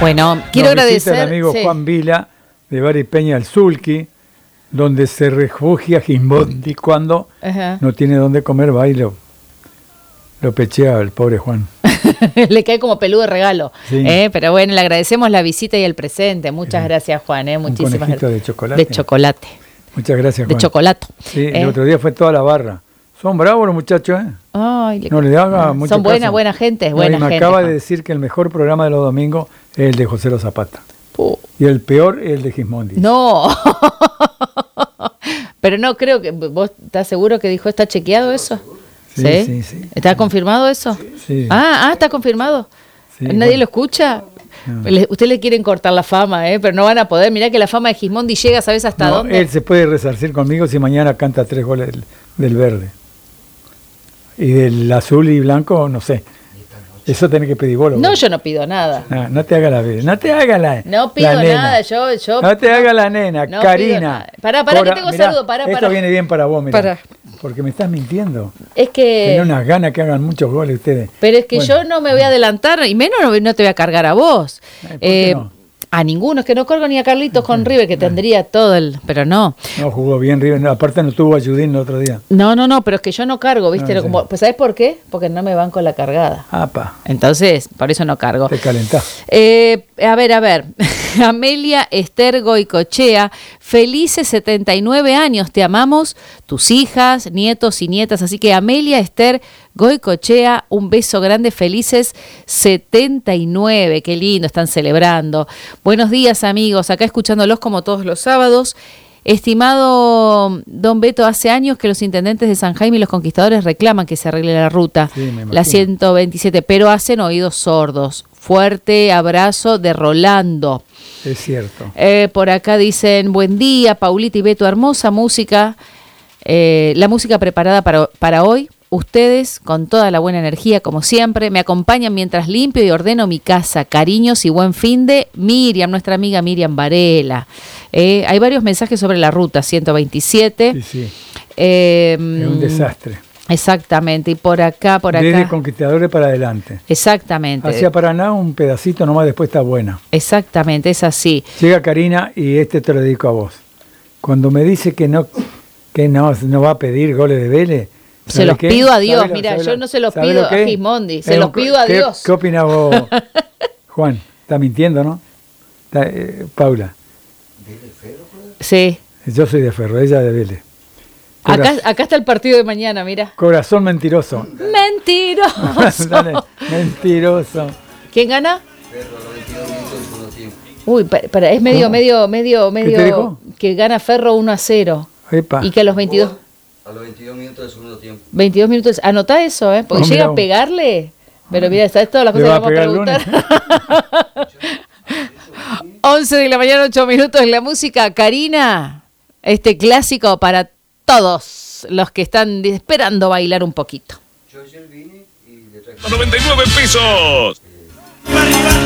Bueno, quiero agradecer al amigo Juan Vila de Bari Peña el Zulqui, donde se refugia Gismondi cuando no tiene dónde comer, va y lo pechea al pobre Juan. Le cae como peludo de regalo. Sí. Pero bueno, le agradecemos la visita y el presente. Muchas gracias, Juan. Muchísimas gracias. De chocolate. De chocolate. Muchas gracias, Juan. De chocolate. Sí, el otro día fue toda la barra. Son bravos los muchachos, ¿eh? Ay, no le haga mucho son caso. buena gente. No, buena y me gente, acaba Juan. de decir que el mejor programa de los domingos es el de José Lo Zapata. Y el peor es el de Gismondi. No. Pero no creo que... ¿Vos estás seguro que dijo, está chequeado eso? Sí. ¿Está confirmado eso? Sí. ¿Está confirmado? Sí, ¿Nadie lo escucha? No. Ustedes le quieren cortar la fama, pero no van a poder. Mirá que la fama de Gismondi llega, ¿sabes hasta dónde? Él se puede resarcir conmigo si mañana canta 3 goles del verde. Y del azul y blanco, no sé. Eso tenés que pedir vos. No, yo no pido nada. No te haga la vida. No te haga la No pido la nada, yo no te haga la nena, no Karina. Pará, que tengo saludo, pará. Esto viene bien para vos, mirá. Pará. Porque me estás mintiendo. Es que... Tenés unas ganas que hagan muchos goles ustedes. Pero es que yo no me voy a adelantar, y menos no te voy a cargar a vos. ¿Por qué no? A ninguno, es que no cargo ni a Carlitos con River, que tendría todo el... Pero no. No jugó bien River, no, aparte no tuvo ayudín el otro día. No, pero es que yo no cargo, ¿viste? No, como, pues ¿sabés por qué? Porque no me banco la cargada. Apa. Entonces, por eso no cargo. Te calentás. A ver. Amelia Esther Goicochea, felices 79 años, te amamos, tus hijas, nietos y nietas. Así que Amelia Esther Goicochea, un beso grande, felices 79, qué lindo, están celebrando. Buenos días, amigos, acá escuchándolos como todos los sábados. Estimado don Beto, hace años que los intendentes de San Jaime y los conquistadores reclaman que se arregle la ruta, la 127, pero hacen oídos sordos. Fuerte abrazo de Rolando. Es cierto. Por acá dicen, buen día, Paulita y Beto, hermosa música. La música preparada para hoy. Ustedes, con toda la buena energía, como siempre, me acompañan mientras limpio y ordeno mi casa. Cariños y buen fin de Miriam, nuestra amiga Miriam Varela. Hay varios mensajes sobre la ruta 127. Sí. Es un desastre. Exactamente, y por acá. Desde Conquistadores para adelante. Exactamente. Hacia Paraná un pedacito nomás, después está buena. Exactamente, es así. Llega Karina y te lo dedico a vos. Cuando me dice que no va a pedir goles de Vélez, se los pido a Dios, mira, yo no se los pido a Gismondi, se los pido a Dios. ¿Qué opinas vos, Juan? ¿Está mintiendo, no? Paula. Sí. Yo soy de Ferro, ella de Vélez. Acá está el partido de mañana, mira. Corazón mentiroso. Mentiroso. Dale, mentiroso. ¿Quién gana? Ferro, a los 22 minutos del segundo tiempo. Uy, es medio que gana Ferro 1-0. Epa. Y que a los 22... A los 22 minutos del segundo tiempo. 22 minutos, anotá eso, porque llega a pegarle. Pero mira, ¿sabes todas las cosas que vamos a preguntar? 11 de la mañana, 8 minutos, la música. Karina, este clásico para todos los que están esperando bailar un poquito. Yo ayer vine y le traje... ¡99 pesos!